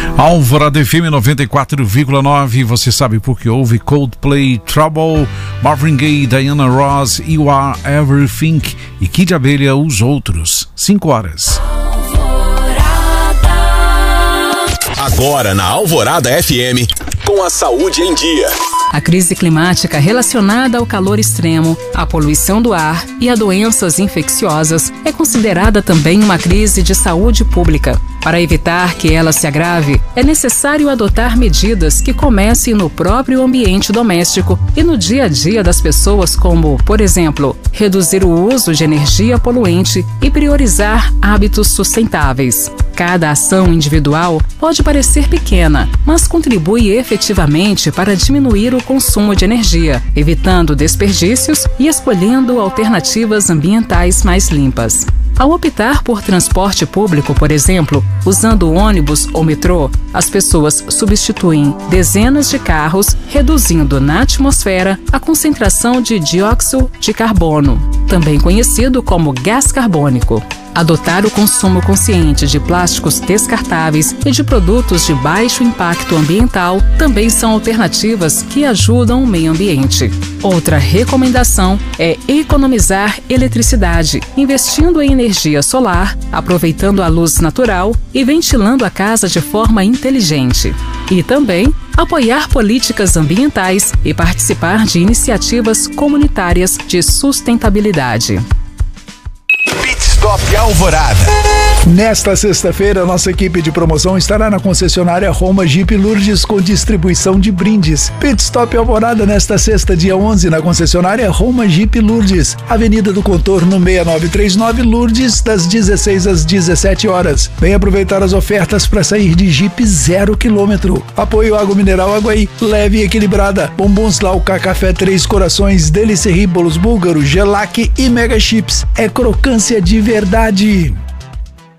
Alvorada FM 94,9. Você sabe por que houve Coldplay, Trouble, Marvin Gaye, Diana Ross, You Are Everything e Kid Abelha, Os Outros. 5 horas. Agora na Alvorada FM, com a saúde em dia. A crise climática relacionada ao calor extremo, à poluição do ar e a doenças infecciosas é considerada também uma crise de saúde pública. Para evitar que ela se agrave, é necessário adotar medidas que comecem no próprio ambiente doméstico e no dia a dia das pessoas, como, por exemplo, reduzir o uso de energia poluente e priorizar hábitos sustentáveis. Cada ação individual pode parecer pequena, mas contribui efetivamente para diminuir o consumo de energia, evitando desperdícios e escolhendo alternativas ambientais mais limpas. Ao optar por transporte público, por exemplo, usando ônibus ou metrô, as pessoas substituem dezenas de carros, reduzindo na atmosfera a concentração de dióxido de carbono, também conhecido como gás carbônico. Adotar o consumo consciente de plásticos descartáveis e de produtos de baixo impacto ambiental também são alternativas que ajudam o meio ambiente. Outra recomendação é economizar eletricidade, investindo em energia solar, aproveitando a luz natural e ventilando a casa de forma inteligente. E também apoiar políticas ambientais e participar de iniciativas comunitárias de sustentabilidade. Stop Alvorada. Nesta sexta-feira, nossa equipe de promoção estará na concessionária Roma Jeep Lourdes com distribuição de brindes. Pit Stop Alvorada nesta sexta, dia 11, na concessionária Roma Jeep Lourdes, Avenida do Contorno 6939 Lourdes, das 16 às 17 horas. Vem aproveitar as ofertas para sair de Jeep 0 km. Apoio Água Mineral Aguaí, leve e equilibrada. Bombons Lauca, Café Três Corações, Delice Bolos Búlgaro, Gelac e Mega Chips. É crocância de verdade.